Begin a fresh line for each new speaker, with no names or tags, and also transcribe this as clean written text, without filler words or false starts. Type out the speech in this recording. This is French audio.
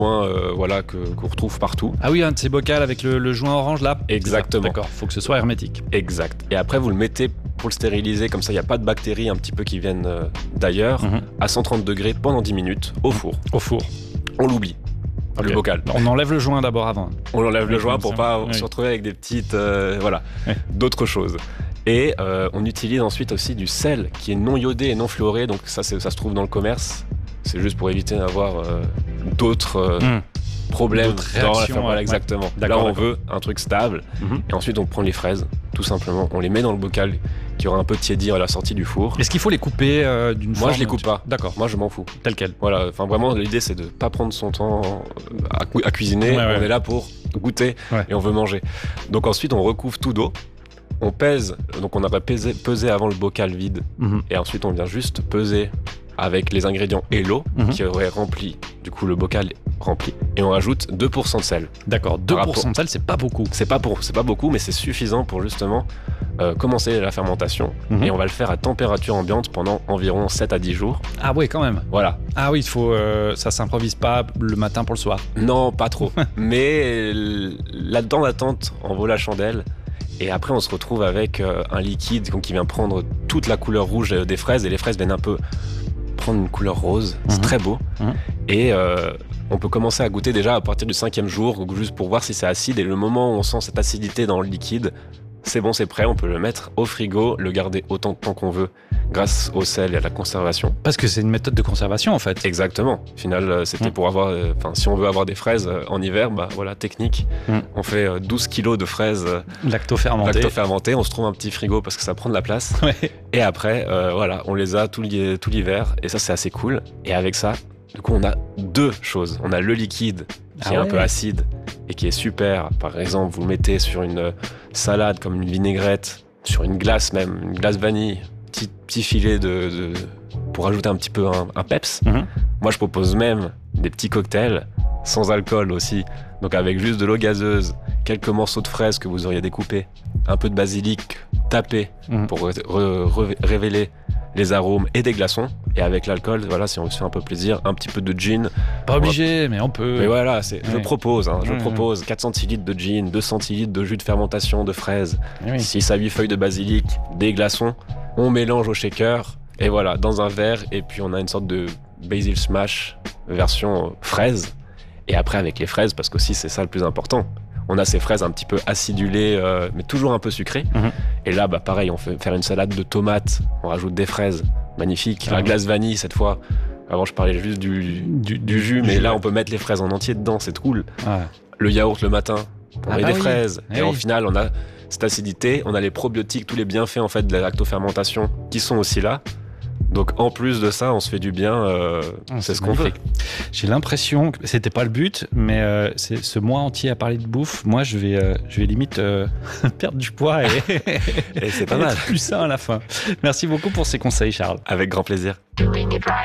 voilà, qu'on retrouve partout.
Ah oui, un de ces bocals avec le joint orange là.
Exactement.
D'accord, faut que ce soit hermétique.
Exact. Et après, vous le mettez pour le stériliser, comme ça, il n'y a pas de bactéries un petit peu qui viennent d'ailleurs, à 130 degrés pendant 10 minutes au four.
Au four.
On l'oublie.
Okay.
Le bocal.
On enlève le joint d'abord avant.
On enlève le joint pour pas se retrouver avec des petites, d'autres choses. Et on utilise ensuite aussi du sel qui est non iodé et non fluoré, donc ça se trouve dans le commerce. C'est juste pour éviter d'avoir d'autres problèmes dans la ferme. Voilà, exactement. Là, on veut un truc stable. Et ensuite, on prend les fraises, tout simplement. On les met dans le bocal qui aura un peu tiédi à la sortie du four.
Est-ce qu'il faut les couper d'une forme?
Moi, je les coupe pas.
D'accord.
Moi, je m'en fous.
Tel quel.
Voilà. Enfin, vraiment, l'idée, c'est de pas prendre son temps à cuisiner. On est là pour goûter et on veut manger. Donc ensuite, on recouvre tout d'eau. On pèse. Donc, on aurait pesé avant le bocal vide. Et ensuite, on vient juste peser avec les ingrédients et l'eau qui aurait rempli, du coup le bocal rempli, et on rajoute 2% de sel.
D'accord, 2% de sel, c'est pas beaucoup.
C'est pas beaucoup, mais c'est suffisant pour justement commencer la fermentation, et on va le faire à température ambiante pendant environ 7 à 10 jours.
Ah ouais, quand même.
Voilà.
Ah oui, il faut, ça s'improvise pas le matin pour le soir.
Non, pas trop. Mais là-dedans, l'attente en vaut la chandelle. Et après, on se retrouve avec un liquide qui vient prendre toute la couleur rouge des fraises, et les fraises viennent un peu prendre une couleur rose. C'est très beau. Et on peut commencer à goûter déjà à partir du 5e jour, juste pour voir si c'est acide. Et le moment où on sent cette acidité dans le liquide, c'est bon, c'est prêt, on peut le mettre au frigo, le garder autant de temps qu'on veut, grâce au sel et à la conservation.
Parce que c'est une méthode de conservation en fait.
Exactement. Au final, c'était pour avoir, si on veut avoir des fraises en hiver, voilà, technique. On fait 12 kilos de fraises lacto-fermentées. On se trouve un petit frigo parce que ça prend de la place. Et après, voilà, on les a tout l'hiver, et ça, c'est assez cool. Et avec ça, du coup, on a deux choses. On a le liquide qui est un peu acide et qui est super. Par exemple, vous le mettez sur une salade comme une vinaigrette, sur une glace même, une glace vanille, petit filet pour ajouter un petit peu un peps. Moi, je propose même des petits cocktails sans alcool aussi. Donc avec juste de l'eau gazeuse, quelques morceaux de fraises que vous auriez découpés, un peu de basilic tapé pour révéler les arômes et des glaçons. Et avec l'alcool, voilà, si on se fait un peu plaisir, un petit peu de gin.
Pas obligé, mais on peut.
Mais voilà, je propose 4 centilitres de gin, 2 centilitres de jus de fermentation de fraises, 6 à 8 feuilles de basilic, des glaçons. On mélange au shaker, et voilà, dans un verre. Et puis on a une sorte de basil smash version fraise. Et après, avec les fraises, parce qu'aussi c'est ça le plus important, on a ces fraises un petit peu acidulées, mais toujours un peu sucrées. Et là, pareil, on fait faire une salade de tomates, on rajoute des fraises, magnifique. La glace vanille cette fois. Avant, je parlais juste du jus, mais là, on peut mettre les fraises en entier dedans, c'est cool. Le yaourt le matin, on met des fraises. Et au final, on a cette acidité, on a les probiotiques, tous les bienfaits en fait de la lactofermentation qui sont aussi là. Donc en plus de ça, on se fait du bien, c'est ce qu'on veut.
J'ai l'impression que c'était pas le but, mais c'est ce mois entier à parler de bouffe, moi je vais limite perdre du poids
et c'est pas mal.
Plus sain à la fin. Merci beaucoup pour ces conseils, Charles.
Avec grand plaisir.